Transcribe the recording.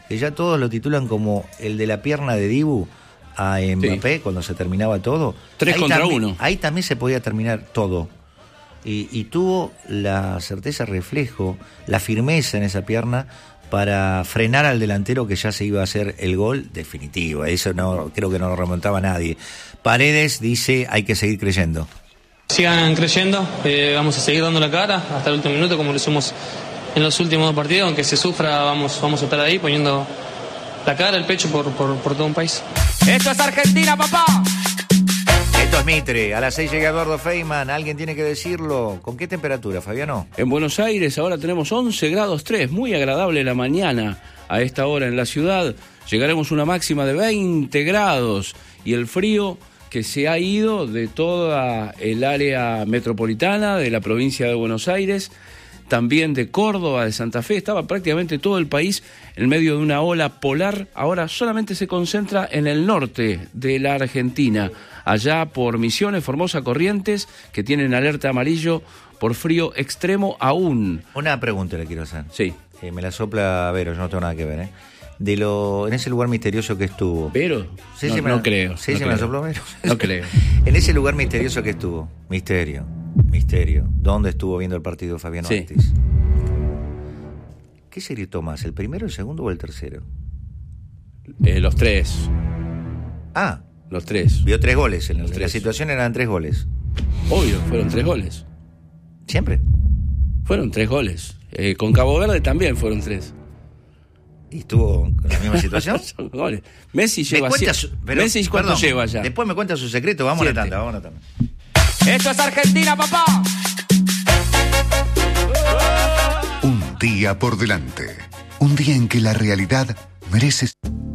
que ya todos lo titulan como el de la pierna de Dibu a Mbappé, cuando se terminaba todo. 3 contra 1. Ahí también se podía terminar todo. Y tuvo la certeza, reflejo, la firmeza en esa pierna para frenar al delantero que ya se iba a hacer el gol definitivo. Eso no creo que no lo remontaba nadie. Paredes dice, hay que seguir creyendo. Sigan creyendo, vamos a seguir dando la cara hasta el último minuto, como lo hicimos en los últimos 2 partidos. Aunque se sufra, vamos a estar ahí poniendo la cara, el pecho por todo un país. Esto es Argentina, papá. Esto es Mitre. A las 6 llega Eduardo Feynman. Alguien tiene que decirlo. ¿Con qué temperatura, Fabiano? En Buenos Aires ahora tenemos 11 grados 3. Muy agradable la mañana a esta hora en la ciudad. Llegaremos a una máxima de 20 grados. Y el frío que se ha ido de toda el área metropolitana de la provincia de Buenos Aires, también de Córdoba, de Santa Fe. Estaba prácticamente todo el país en medio de una ola polar. Ahora solamente se concentra en el norte de la Argentina, allá por Misiones, Formosa, Corrientes, que tienen alerta amarillo por frío extremo aún. Una pregunta le quiero hacer. Sí. Me la sopla Vero, yo no tengo nada que ver, en ese lugar misterioso que estuvo. ¿Vero? Sí, no creo. Sí, no se creo. me la sopló Vero. No creo. En ese lugar misterioso que estuvo. Misterio. ¿Dónde estuvo viendo el partido Fabiano Ortiz? ¿Qué se gritó más, el primero, el segundo o el tercero? Los 3. Ah. Los 3. Vio 3 goles. En la 3. situación eran 3 goles. Obvio, fueron 3 goles. ¿Siempre? Fueron 3 goles. Con Cabo Verde también fueron 3. ¿Y estuvo con la misma situación? Son goles. Messi lleva... Messi, ¿cuánto lleva ya? Después me cuenta su secreto. Vamos a la tanda. Esto es Argentina, papá. Un día por delante. Un día en que la realidad merece...